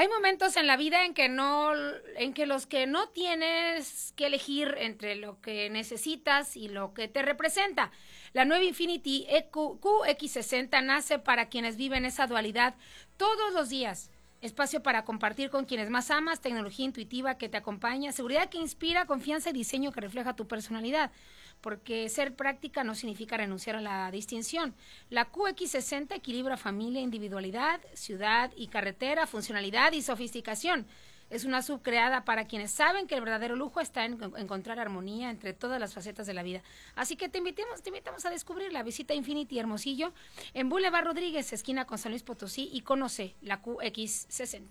Hay momentos en la vida en que los que no tienes que elegir entre lo que necesitas y lo que te representa. La nueva Infiniti QX60 nace para quienes viven esa dualidad todos los días. Espacio para compartir con quienes más amas, tecnología intuitiva que te acompaña, seguridad que inspira, confianza y diseño que refleja tu personalidad. Porque ser práctica no significa renunciar a la distinción. La QX60 equilibra familia, individualidad, ciudad y carretera, funcionalidad y sofisticación. Es una subcreada para quienes saben que el verdadero lujo está en encontrar armonía entre todas las facetas de la vida. Así que te invitamos a descubrirla. Visita Infiniti Hermosillo en Boulevard Rodríguez, esquina con San Luis Potosí, y conoce la QX60.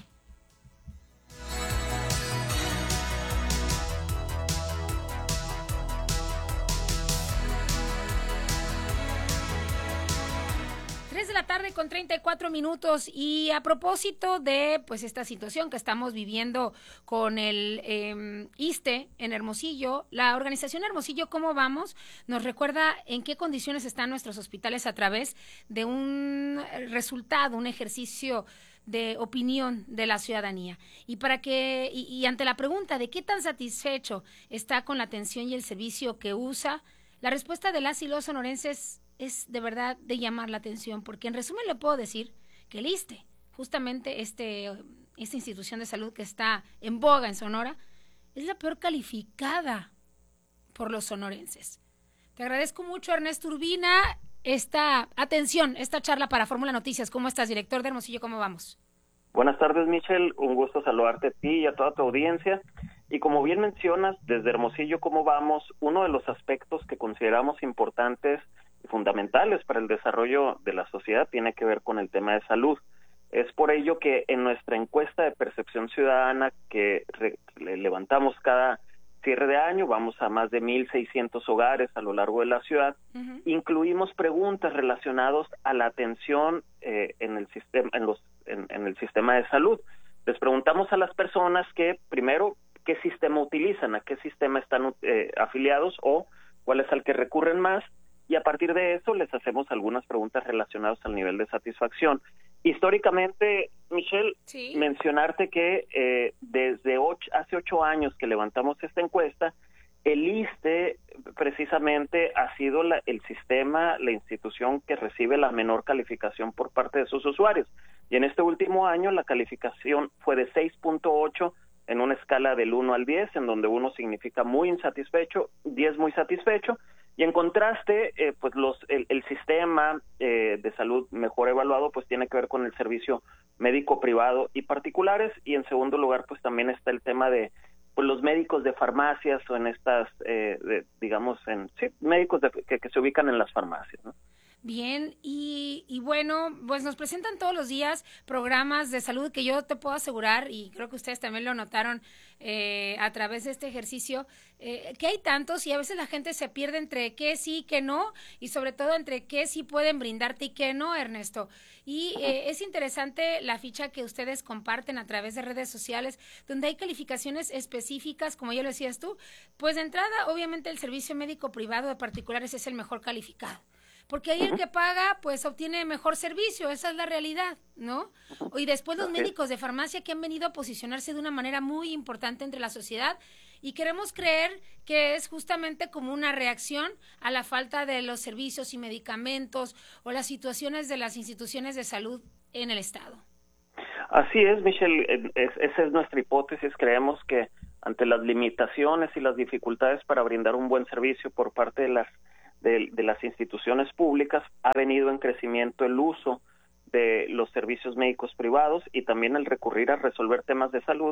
3:34 y a propósito de pues esta situación que estamos viviendo con el ISSSTE en Hermosillo, la organización Hermosillo ¿Cómo Vamos? Nos recuerda en qué condiciones están nuestros hospitales a través de un resultado, un ejercicio de opinión de la ciudadanía. Y ante la pregunta de qué tan satisfecho está con la atención y el servicio que usa, la respuesta de las y los sonorenses es de verdad de llamar la atención, porque en resumen le puedo decir que el ISSSTE, justamente esta institución de salud que está en boga en Sonora, es la peor calificada por los sonorenses. Te agradezco mucho, Ernesto Urbina, esta charla para Fórmula Noticias. ¿Cómo estás, director de Hermosillo? ¿Cómo vamos? Buenas tardes, Michelle. Un gusto saludarte a ti y a toda tu audiencia. Y como bien mencionas, desde Hermosillo ¿Cómo Vamos? Uno de los aspectos que consideramos importantes y fundamentales para el desarrollo de la sociedad tiene que ver con el tema de salud. Es por ello que en nuestra encuesta de percepción ciudadana que levantamos cada cierre de año, vamos a más de 1,600 hogares a lo largo de la ciudad, incluimos preguntas relacionadas a la atención en el sistema de salud. Les preguntamos a las personas que, primero, qué sistema utilizan, a qué sistema están afiliados o cuál es al que recurren más, y a partir de eso les hacemos algunas preguntas relacionadas al nivel de satisfacción. Históricamente, Michelle, ¿sí? Mencionarte que desde hace 8 años que levantamos esta encuesta, el ISSSTE precisamente ha sido el sistema, la institución que recibe la menor calificación por parte de sus usuarios. Y en este último año la calificación fue de 6.8 en una escala del 1 al 10, en donde 1 significa muy insatisfecho, 10 muy satisfecho. Y en contraste, pues el sistema de salud mejor evaluado pues tiene que ver con el servicio médico privado y particulares, y en segundo lugar pues también está el tema de pues, los médicos de farmacias o en estas, médicos que se ubican en las farmacias, ¿no? Bien, y bueno, pues nos presentan todos los días programas de salud que yo te puedo asegurar, y creo que ustedes también lo notaron a través de este ejercicio, que hay tantos y a veces la gente se pierde entre qué sí, qué no, y sobre todo entre qué sí pueden brindarte y qué no, Ernesto. Y es interesante la ficha que ustedes comparten a través de redes sociales, donde hay calificaciones específicas, como ya lo decías tú. Pues de entrada, obviamente el servicio médico privado de particulares es el mejor calificado, porque ahí el que paga, pues obtiene mejor servicio, esa es la realidad, ¿no? Y después los médicos de farmacia que han venido a posicionarse de una manera muy importante entre la sociedad, y queremos creer que es justamente como una reacción a la falta de los servicios y medicamentos o las situaciones de las instituciones de salud en el Estado. Así es, Michelle, esa es nuestra hipótesis. Creemos que ante las limitaciones y las dificultades para brindar un buen servicio por parte de las instituciones públicas, ha venido en crecimiento el uso de los servicios médicos privados y también el recurrir a resolver temas de salud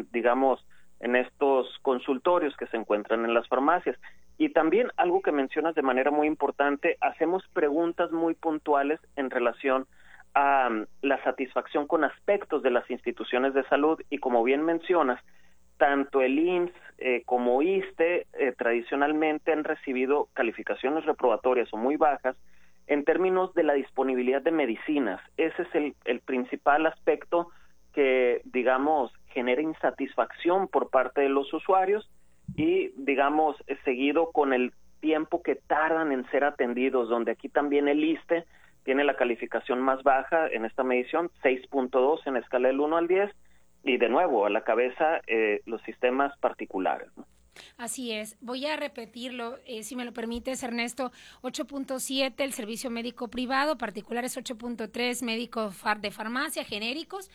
en estos consultorios que se encuentran en las farmacias. Y también algo que mencionas de manera muy importante, hacemos preguntas muy puntuales en relación a la satisfacción con aspectos de las instituciones de salud, y como bien mencionas, tanto el IMSS como ISSSTE tradicionalmente han recibido calificaciones reprobatorias o muy bajas en términos de la disponibilidad de medicinas. Ese es el principal aspecto que, genera insatisfacción por parte de los usuarios y, seguido con el tiempo que tardan en ser atendidos, donde aquí también el ISSSTE tiene la calificación más baja en esta medición, 6.2 en escala del 1 al 10, y de nuevo, a la cabeza los sistemas particulares, ¿no? Así es. Voy a repetirlo, si me lo permites, Ernesto. 8.7 el servicio médico privado, particulares 8.3 médico de farmacia, genéricos.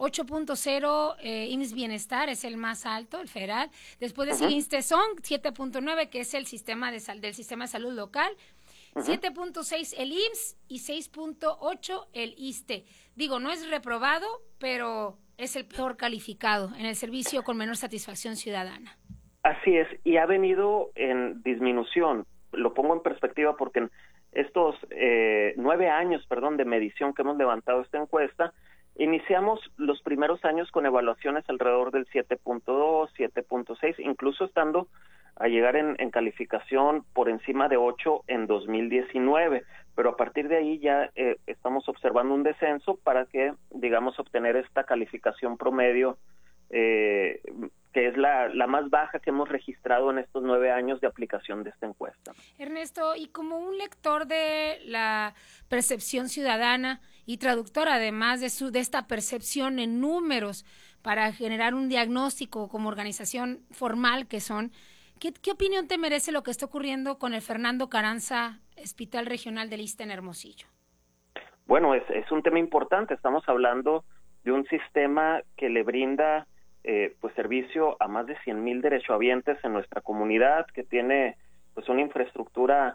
8.0 IMSS Bienestar es el más alto, el federal. Después de sigue INSTESON, 7.9, que es el sistema del sistema de salud local. 7.6 el IMSS y 6.8 el ISSSTE. Digo, no es reprobado, pero es el peor calificado en el servicio con menor satisfacción ciudadana. Así es, y ha venido en disminución. Lo pongo en perspectiva porque en estos 9 años, de medición que hemos levantado esta encuesta, iniciamos los primeros años con evaluaciones alrededor del 7.2, 7.6, incluso estando a llegar en calificación por encima de 8 en 2019, pero a partir de ahí ya estamos observando un descenso para que, digamos, obtener esta calificación promedio, que es la más baja que hemos registrado en estos 9 años de aplicación de esta encuesta. Ernesto, y como un lector de la percepción ciudadana y traductor además de esta percepción en números para generar un diagnóstico como organización formal que son, ¿qué opinión te merece lo que está ocurriendo con el Fernando Carranza Hospital Regional del ISSSTE en Hermosillo? Bueno, es un tema importante. Estamos hablando de un sistema que le brinda pues servicio a más de 100,000 derechohabientes en nuestra comunidad, que tiene pues una infraestructura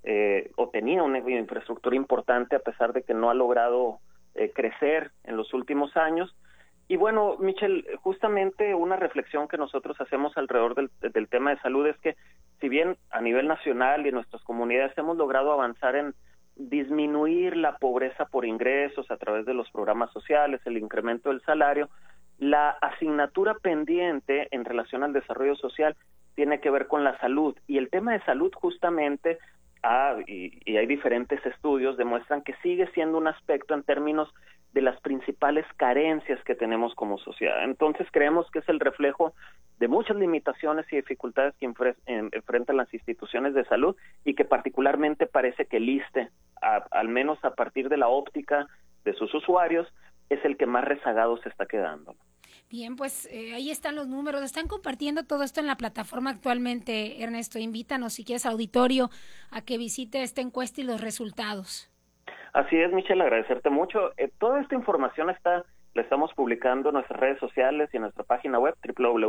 o tenía una infraestructura importante a pesar de que no ha logrado crecer en los últimos años. Y bueno, Michelle, justamente una reflexión que nosotros hacemos alrededor del tema de salud es que si bien a nivel nacional y en nuestras comunidades hemos logrado avanzar en disminuir la pobreza por ingresos a través de los programas sociales, el incremento del salario, la asignatura pendiente en relación al desarrollo social tiene que ver con la salud, y el tema de salud justamente, y hay diferentes estudios, demuestran que sigue siendo un aspecto en términos de las principales carencias que tenemos como sociedad. Entonces creemos que es el reflejo de muchas limitaciones y dificultades que enfrentan las instituciones de salud, y que particularmente parece que el ISSSTE, al menos a partir de la óptica de sus usuarios, es el que más rezagado se está quedando. Bien, pues ahí están los números. Están compartiendo todo esto en la plataforma actualmente, Ernesto. Invítanos, si quieres, auditorio, a que visite esta encuesta y los resultados. Así es, Michelle, agradecerte mucho. Toda esta información la estamos publicando en nuestras redes sociales y en nuestra página web,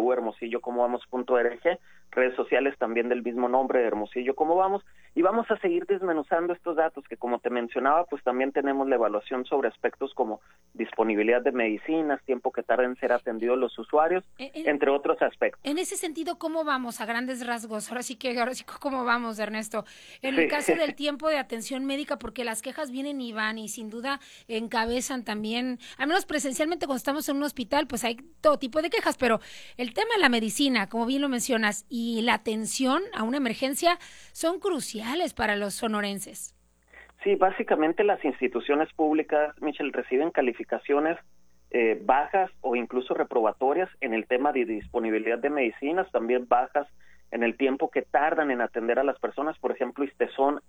www.hermosillocomovamos.org, redes sociales también del mismo nombre, Hermosillo Cómo Vamos, y vamos a seguir desmenuzando estos datos que, como te mencionaba, pues también tenemos la evaluación sobre aspectos como disponibilidad de medicinas, tiempo que tarda en ser atendidos los usuarios, entre otros aspectos. En ese sentido, ¿cómo vamos a grandes rasgos? Ahora sí, ¿cómo vamos, Ernesto? En el caso del tiempo de atención médica, porque las quejas vienen y van, y sin duda encabezan también, al menos presencialmente cuando estamos en un hospital, pues hay todo tipo de quejas, pero el tema de la medicina, como bien lo mencionas, y la atención a una emergencia son cruciales para los sonorenses. Sí, básicamente las instituciones públicas, Michelle, reciben calificaciones bajas o incluso reprobatorias en el tema de disponibilidad de medicinas, también bajas en el tiempo que tardan en atender a las personas. Por ejemplo, el ISSSTE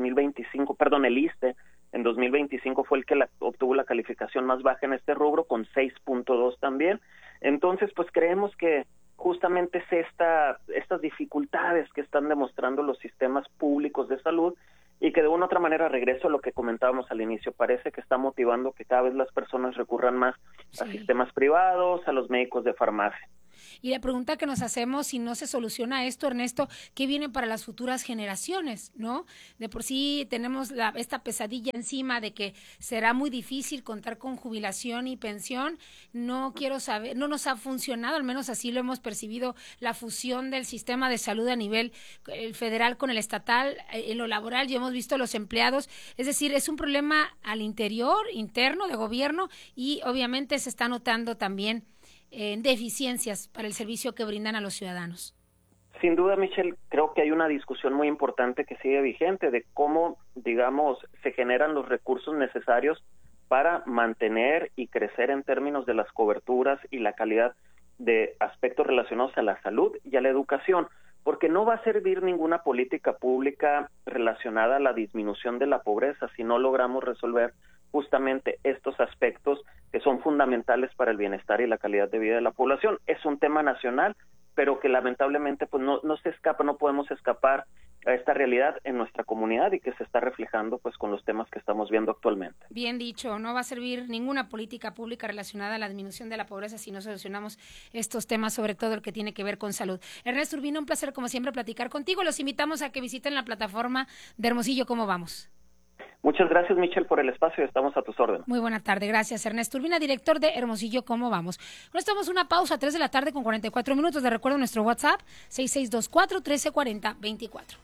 en 2025 fue el que obtuvo la calificación más baja en este rubro, con 6.2 también. Entonces, pues creemos que justamente es estas dificultades que están demostrando los sistemas públicos de salud, y que de una u otra manera, regreso a lo que comentábamos al inicio, parece que está motivando que cada vez las personas recurran más a sistemas privados, a los médicos de farmacia. Y la pregunta que nos hacemos, si no se soluciona esto, Ernesto, ¿qué viene para las futuras generaciones, no? De por sí tenemos esta pesadilla encima de que será muy difícil contar con jubilación y pensión. No quiero saber, no nos ha funcionado, al menos así lo hemos percibido, la fusión del sistema de salud a nivel el federal con el estatal, en lo laboral, ya hemos visto los empleados, es decir, es un problema al interno de gobierno, y obviamente se está notando también deficiencias para el servicio que brindan a los ciudadanos. Sin duda, Michelle, creo que hay una discusión muy importante que sigue vigente de cómo, digamos, se generan los recursos necesarios para mantener y crecer en términos de las coberturas y la calidad de aspectos relacionados a la salud y a la educación. porque no va a servir ninguna política pública relacionada a la disminución de la pobreza si no logramos resolver justamente estos aspectos que son fundamentales para el bienestar y la calidad de vida de la población. Es un tema nacional, pero que lamentablemente pues no se escapa, no podemos escapar a esta realidad en nuestra comunidad y que se está reflejando pues con los temas que estamos viendo actualmente. Bien dicho, no va a servir ninguna política pública relacionada a la disminución de la pobreza si no solucionamos estos temas, sobre todo el que tiene que ver con salud. Ernesto Urbina, un placer como siempre platicar contigo. Los invitamos a que visiten la plataforma de Hermosillo ¿Cómo vamos? Muchas gracias, Michelle, por el espacio. Estamos a tus órdenes. Muy buena tarde. Gracias, Ernesto Urbina, director de Hermosillo ¿Cómo vamos? Ahora estamos una pausa, 3 de la tarde con 44 minutos. Les recuerdo nuestro WhatsApp, 6624-1340-24.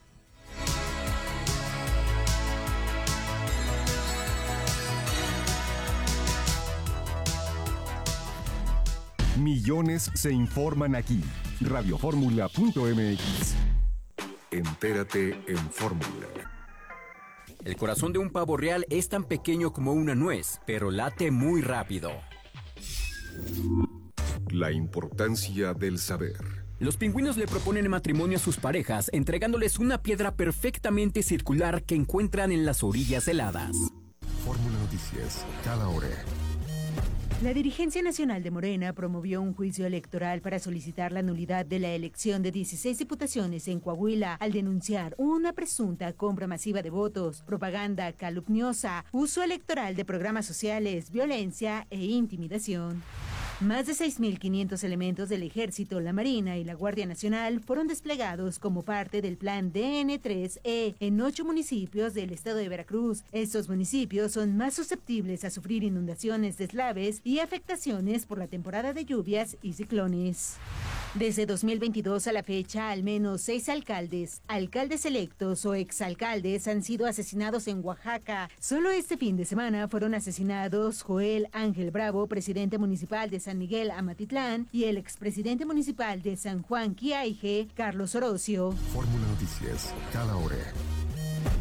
Millones se informan aquí. Radioformula.mx. Entérate en Fórmula. El corazón de un pavo real es tan pequeño como una nuez, pero late muy rápido. La importancia del saber. Los pingüinos le proponen matrimonio a sus parejas, entregándoles una piedra perfectamente circular que encuentran en las orillas heladas. Fórmula Noticias, cada hora. La dirigencia nacional de Morena promovió un juicio electoral para solicitar la nulidad de la elección de 16 diputaciones en Coahuila al denunciar una presunta compra masiva de votos, propaganda calumniosa, uso electoral de programas sociales, violencia e intimidación. Más de 6.500 elementos del Ejército, la Marina y la Guardia Nacional fueron desplegados como parte del plan DN3E en 8 municipios del estado de Veracruz. Estos municipios son más susceptibles a sufrir inundaciones, deslaves y afectaciones por la temporada de lluvias y ciclones. Desde 2022 a la fecha, al menos 6 alcaldes electos o exalcaldes han sido asesinados en Oaxaca. Solo este fin de semana fueron asesinados Joel Ángel Bravo, presidente municipal de San Miguel Amatitlán, y el expresidente municipal de San Juan Quiaije, Carlos Orocio. Fórmula Noticias, cada hora.